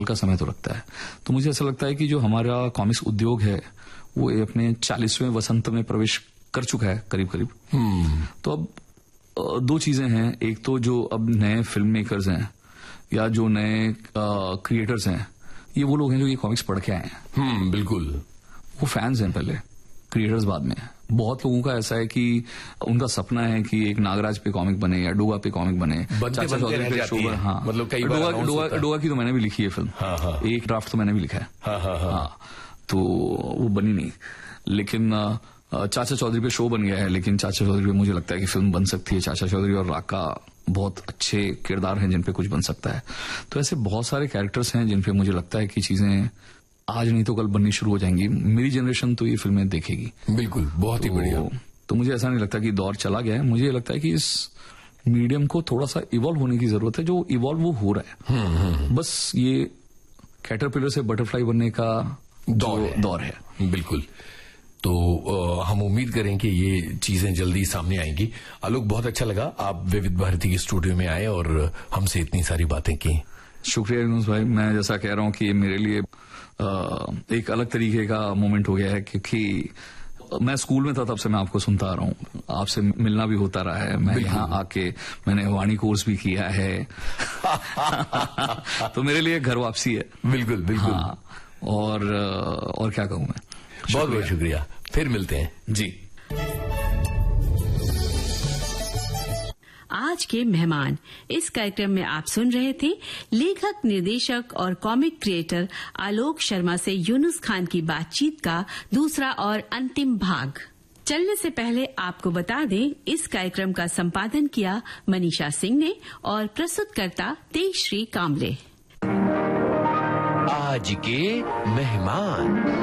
का समय तो लगता है। तो मुझे ऐसा लगता है कि जो हमारा कॉमिक्स उद्योग है वो अपने 40वें वसंत में प्रवेश कर चुका है करीब करीब। तो अब दो चीजें हैं, एक तो जो अब नए फिल्म मेकर्स हैं या जो नए क्रिएटर्स हैं, ये वो लोग हैं जो ये कॉमिक्स पढ़ के आए हैं। बिल्कुल। वो फैंस हैं पहले, क्रिएटर्स बाद में। बहुत लोगों का ऐसा है कि उनका सपना है कि एक नागराज पे कॉमिक बने या डोगा पे कॉमिक बने। चाचा चौधरी पे शो बने। हाँ, मतलब कई बार डोगा की तो मैंने भी लिखी है फिल्म। एक ड्राफ्ट तो मैंने भी लिखा है। हाँ, तो वो बनी नहीं, लेकिन चाचा चौधरी पे शो बन गया है। लेकिन चाचा चौधरी पे मुझे लगता है कि फिल्म बन सकती है। चाचा चौधरी और राका बहुत अच्छे किरदार हैं जिन पे कुछ बन सकता है। तो ऐसे बहुत सारे कैरेक्टर्स हैं जिन पे मुझे लगता है कि चीजें आज नहीं तो कल बननी शुरू हो जाएंगी। मेरी जनरेशन तो ये फिल्में देखेगी। बिल्कुल, बहुत ही बढ़िया। तो मुझे ऐसा नहीं लगता कि दौर चला गया है। मुझे लगता है कि इस मीडियम को थोड़ा सा इवॉल्व होने की जरूरत है। जो इवॉल्व वो हो रहा है। बस ये कैटरपिलर से बटरफ्लाई बनने का दौर है। बिल्कुल। तो हम उम्मीद करें कि ये चीजें जल्दी सामने आएंगी। आलोक, बहुत अच्छा लगा आप विविध भारती के स्टूडियो में आए और हमसे इतनी सारी बातें की। शुक्रिया यूनुस भाई। मैं जैसा कह रहा हूं कि ये मेरे लिए एक अलग तरीके का मोमेंट हो गया है, क्योंकि मैं स्कूल में था तब से मैं आपको सुनता आ रहा हूँ, आपसे मिलना भी होता रहा है। मैं यहाँ आके मैंने वाणी कोर्स भी किया है। तो मेरे लिए घर वापसी है। बिल्कुल बिल्कुल। हाँ, और क्या कहूँ मैं। बहुत बहुत शुक्रिया। फिर मिलते हैं जी। आज के मेहमान इस कार्यक्रम में आप सुन रहे थे लेखक, निर्देशक और कॉमिक क्रिएटर आलोक शर्मा से यूनुस खान की बातचीत का दूसरा और अंतिम भाग। चलने से पहले आपको बता दें, इस कार्यक्रम का संपादन किया मनीषा सिंह ने और प्रस्तुतकर्ता तेजश्री कामले। आज के मेहमान।